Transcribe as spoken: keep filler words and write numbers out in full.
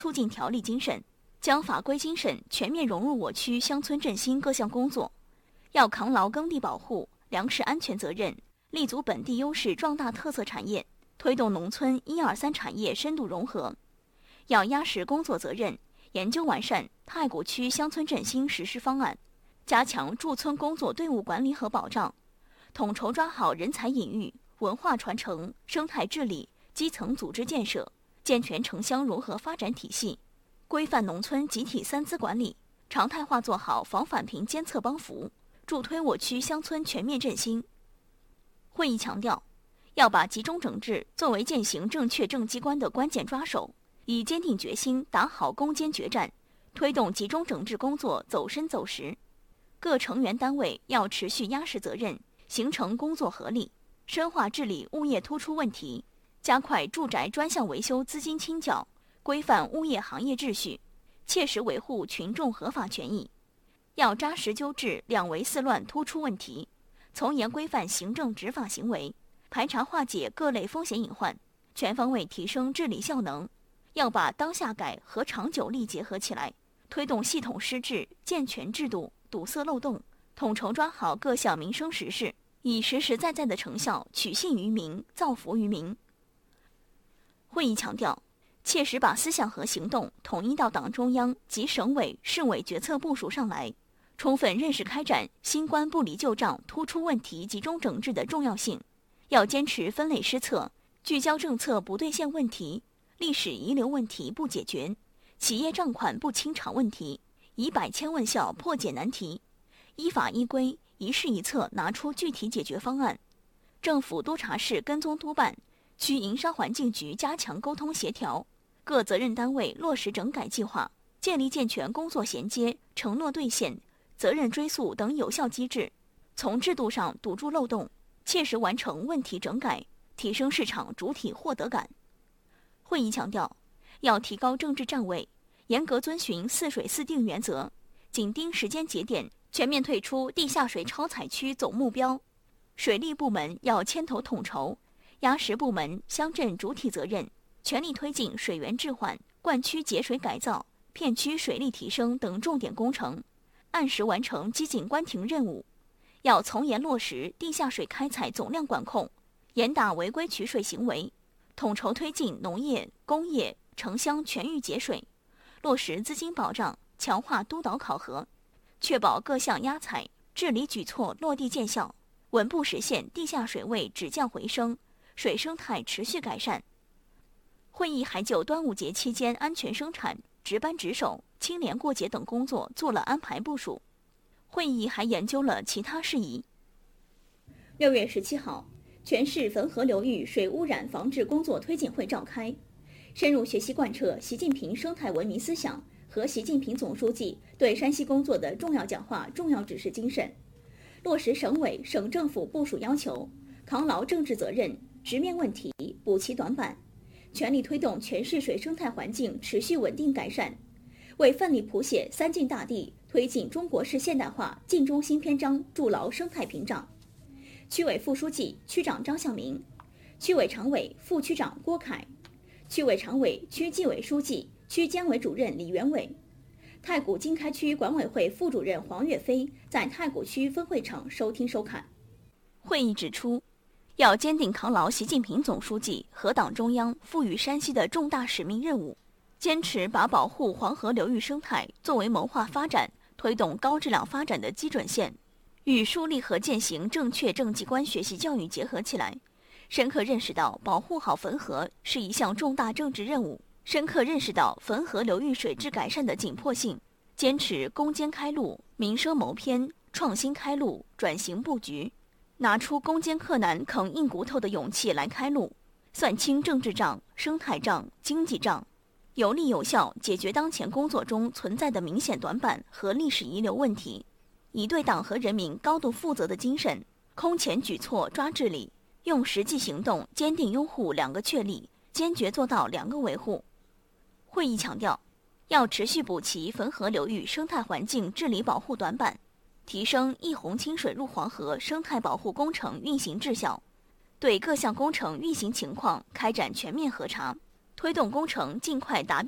促进条例精神，将法规精神全面融入我区乡村振兴各项工作。要扛牢耕地保护、粮食安全责任，立足本地优势壮大特色产业，推动农村一二三产业深度融合。要压实工作责任，研究完善太谷区乡村振兴实施方案，加强驻村工作队伍管理和保障，统筹抓好人才引育、文化传承、生态治理、基层组织建设，健全城乡融合发展体系，规范农村集体三资管理，常态化做好防返贫监测帮扶，助推我区乡村全面振兴。会议强调，要把集中整治作为践行正确政机关的关键抓手，以坚定决心打好攻坚决战，推动集中整治工作走深走实。各成员单位要持续压实责任，形成工作合力，深化治理物业突出问题，加快住宅专项维修资金清缴，规范物业行业秩序，切实维护群众合法权益。要扎实纠治两维四乱突出问题，从严规范行政执法行为，排查化解各类风险隐患，全方位提升治理效能。要把当下改和长久力结合起来，推动系统施治，健全制度，堵塞漏洞，统筹抓好各项民生实事，以实实在在的成效取信于民，造福于民。会议强调，切实把思想和行动统一到党中央及省委、市委决策部署上来，充分认识开展新冠不离旧账突出问题集中整治的重要性。要坚持分类施策，聚焦政策不兑现问题、历史遗留问题不解决、企业账款不清偿问题，以百千问效破解难题，依法依规、一事一策拿出具体解决方案。政府督察室跟踪督办，区营商环境局加强沟通协调，各责任单位落实整改计划，建立健全工作衔接、承诺兑现、责任追溯等有效机制，从制度上堵住漏洞，切实完成问题整改，提升市场主体获得感。会议强调，要提高政治站位，严格遵循四水四定原则，紧盯时间节点，全面退出地下水超采区总目标。水利部门要牵头统筹，压实部门、乡镇主体责任，全力推进水源置换、灌区节水改造、片区水利提升等重点工程，按时完成基井关停任务。要从严落实地下水开采总量管控，严打违规取水行为，统筹推进农业、工业、城乡全域节水，落实资金保障，强化督导考核，确保各项压采、治理举措落地见效，稳步实现地下水位止降回升，水生态持续改善。会议还就端午节期间安全生产、值班值守、清廉过节等工作做了安排部署。会议还研究了其他事宜。六月十七号，全市汾河流域水污染防治工作推进会召开，深入学习贯彻习近平生态文明思想和习近平总书记对山西工作的重要讲话、重要指示精神，落实省委、省政府部署要求，扛牢政治责任，直面问题，补齐短板，全力推动全市水生态环境持续稳定改善，为奋力谱写三晋大地、推进中国式现代化晋中新篇章筑牢生态屏障。区委副书记、区长张向明，区委常委、副区长郭凯，区委常委、区纪委书记、区监委主任李元伟，太谷经开区管委会副主任黄岳飞在太谷区分会场收听收看。会议指出，要坚定扛牢习近平总书记和党中央赋予山西的重大使命任务，坚持把保护黄河流域生态作为谋划发展、推动高质量发展的基准线，与树立和践行正确政绩观学习教育结合起来，深刻认识到保护好汾河是一项重大政治任务，深刻认识到汾河流域水质改善的紧迫性，坚持攻坚开路、民生谋篇、创新开路、转型布局，拿出攻坚克难、啃硬骨头的勇气来开路，算清政治账、生态账、经济账，有力有效解决当前工作中存在的明显短板和历史遗留问题，以对党和人民高度负责的精神，空前举措抓治理，用实际行动坚定拥护两个确立，坚决做到两个维护。会议强调，要持续补齐汾河流域生态环境治理保护短板，提升一洪清水入黄河生态保护工程运行质效，对各项工程运行情况开展全面核查，推动工程尽快达标